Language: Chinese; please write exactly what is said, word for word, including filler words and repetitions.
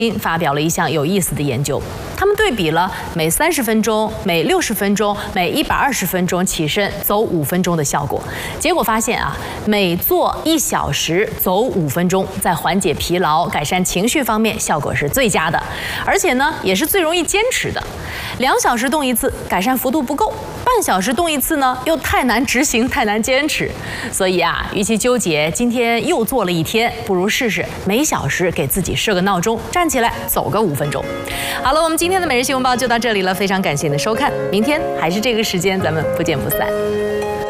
发表了一项有意思的研究，他们对比了每三十分钟、每六十分钟、每一百二十分钟起身走五分钟的效果。结果发现啊，每做一小时走五分钟，在缓解疲劳、改善情绪方面效果是最佳的，而且呢，也是最容易坚持的。两小时动一次，改善幅度不够；半小时动一次呢，又太难执行、太难坚持。所以啊，与其纠结今天又做了一天，不如试试每小时给自己设个闹钟，站起来走个五分钟。好了，我们今天的每日新闻报就到这里了，非常感谢你的收看，明天还是这个时间，咱们不见不散。